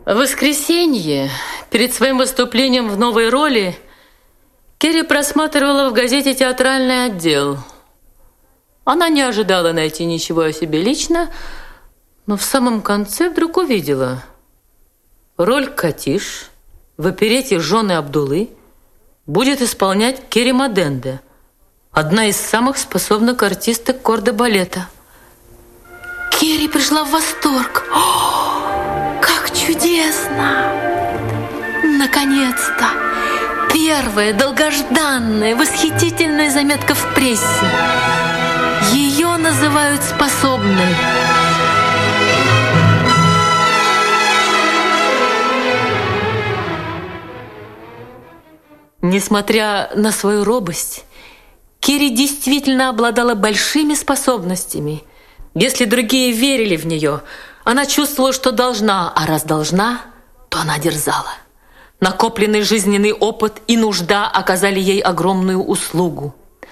В воскресенье, перед своим выступлением в новой роли, Керри просматривала в газете театральный отдел. Она не ожидала найти ничего о себе лично, но в самом конце вдруг увидела роль Катиш в оперете «Жены Абдулы» будет исполнять Керри Моденде, одна из самых способных артисток кордо-балета. Керри пришла в восторг. О, как чудесно! Наконец-то! Первая долгожданная, восхитительная заметка в прессе. Ее называют способной. Несмотря на свою робость, Керри действительно обладала большими способностями. Если другие верили в нее, она чувствовала, что должна, а раз должна, то она дерзала. Накопленный жизненный опыт и нужда оказали ей огромную услугу.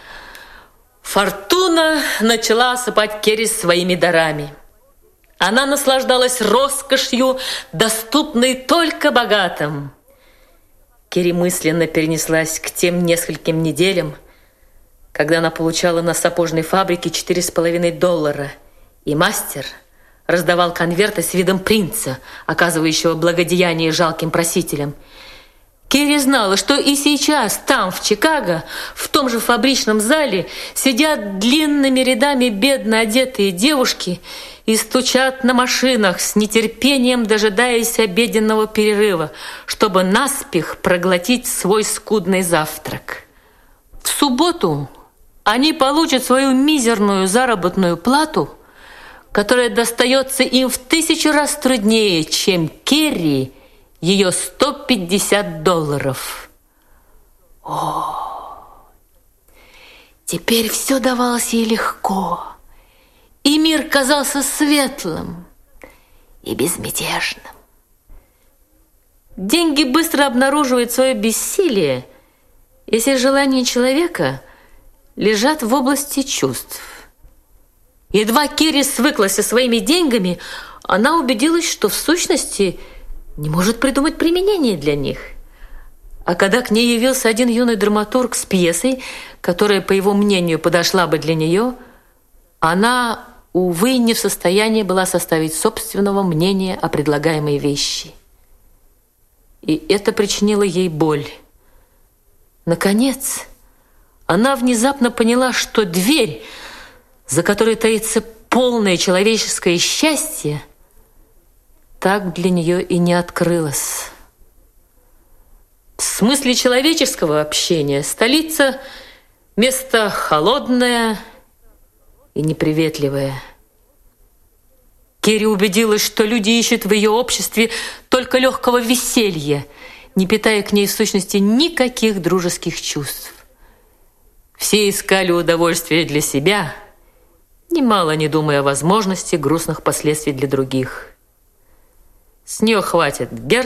Фортуна начала осыпать Керри своими дарами. Она наслаждалась роскошью, доступной только богатым. Керри мысленно перенеслась к тем нескольким неделям, когда она получала на сапожной фабрике $4,5, и мастер раздавал конверты с видом принца, оказывающего благодеяние жалким просителям. Керри знала, что и сейчас там, в Чикаго, в том же фабричном зале, сидят длинными рядами бедно одетые девушки и стучат на машинах с нетерпением, дожидаясь обеденного перерыва, чтобы наспех проглотить свой скудный завтрак. В субботу они получат свою мизерную заработную плату, которая достается им в 1000 раз труднее, чем Керри ее $150. О, теперь все давалось ей легко, и мир казался светлым и безмятежным. Деньги быстро обнаруживают свое бессилие, если желания человека лежат в области чувств. Едва Керри свыклась со своими деньгами, она убедилась, что в сущности не может придумать применение для них. А когда к ней явился один юный драматург с пьесой, которая, по его мнению, подошла бы для нее, она, увы, не в состоянии была составить собственного мнения о предлагаемой вещи. И это причинило ей боль. Наконец, она внезапно поняла, что дверь, за которой таится полное человеческое счастье, так для нее и не открылась. В смысле человеческого общения столица – место холодное и неприветливое. Керри убедилась, что люди ищут в ее обществе только легкого веселья, не питая к ней в сущности никаких дружеских чувств. Все искали удовольствия для себя, немало не думая о возможности грустных последствий для других. С нее хватит